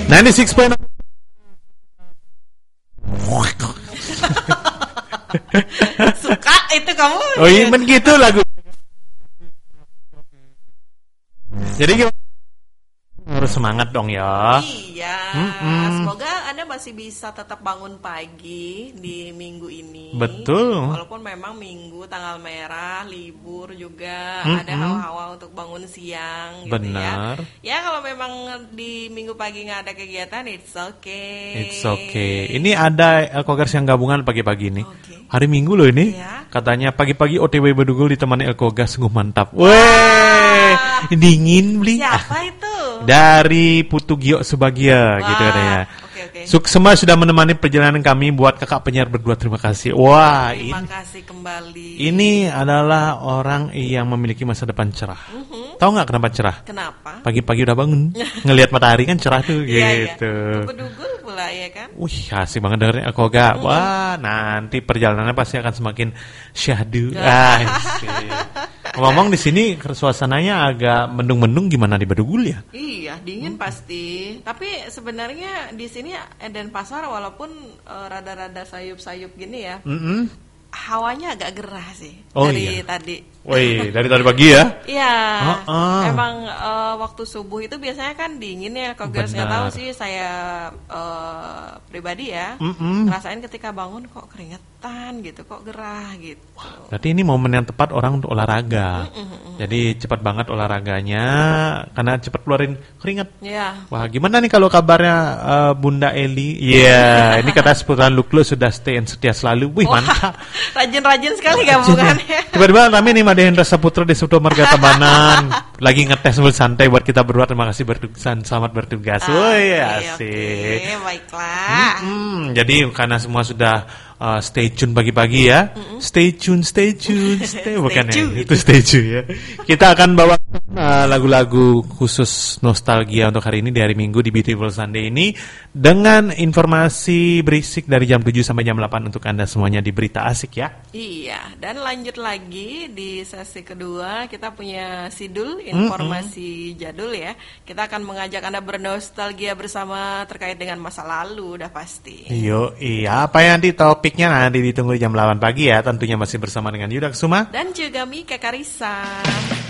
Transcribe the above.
96.0. Suka itu kamu? Oh iya, gitu lagu. Jadi gimana? Harus semangat dong ya. Iya. Semoga Anda masih bisa tetap bangun pagi di minggu ini. Betul. Walaupun memang minggu tanggal merah, libur juga ada hawa-hawa untuk bangun siang gitu. Benar. Ya kalau memang di minggu pagi nggak ada kegiatan, it's okay. It's okay. Ini ada Elkogers yang gabungan pagi-pagi ini. Okay. Hari Minggu loh ini. Iya. Katanya pagi-pagi OTW Bedugul ditemani Elkogers, sungguh mantap. Weh, dingin beli. Siapa itu? Dari Putu Gio Sebagia gitu katanya. Okay. Semua sudah menemani perjalanan kami. Buat kakak penyiar berdua, terima kasih. Wah, terima kasih kembali. Ini adalah orang yang memiliki masa depan cerah. Tahu nggak kenapa cerah? Kenapa? Pagi-pagi udah bangun, ngelihat matahari kan cerah tuh gitu. Iya. Bedugul pula ya kan? Wih, asik banget dengerin Elkoga. Wah, nanti perjalanannya pasti akan semakin syahdu. Ngomong di sini suasananya agak mendung-mendung, gimana di Bedugul ya? Iya, dingin pasti. Tapi sebenarnya di sini Denpasar walaupun rada-rada sayup-sayup gini ya. Hawanya agak gerah sih dari tadi. Woi, dari tadi pagi ya? Iya. Emang waktu subuh itu biasanya kan dingin ya. Kalau guys nggak tahu sih, saya pribadi ya ngerasain ketika bangun kok keringetan gitu, kok gerah gitu. Berarti ini momen yang tepat orang untuk olahraga. Jadi cepat banget olahraganya karena cepat keluarin keringat. Iya. Wah, gimana nih kalau kabarnya Bunda Eli? Iya, ini kata seputaran Luklo sudah stay and setia selalu. Wih, mantap. Rajin-rajin sekali gabungannya. Tiba-tiba rame nih Made Hendra Saputra di Suto Marga Tabanan. Lagi ngetes sambil santai buat kita berdua. Terima kasih selamat bertugas. Woi, asik. Oke, baiklah. Jadi karena semua sudah stay tune pagi-pagi ya. Stay tune. Bukan ya, itu stay tune ya. Kita akan bawa lagu-lagu khusus nostalgia untuk hari ini di hari Minggu di Beautiful Sunday ini dengan informasi berisik dari jam 7 sampai jam 8 untuk Anda semuanya di Berita Asik ya. Iya, dan lanjut lagi di sesi kedua kita punya sidul informasi jadul ya. Kita akan mengajak Anda bernostalgia bersama terkait dengan masa lalu udah pasti. Iya, apa yang di topiknya nanti ditunggu di jam 8 pagi ya. Tentunya masih bersama dengan Yuda Kusuma dan juga Mika Karisa.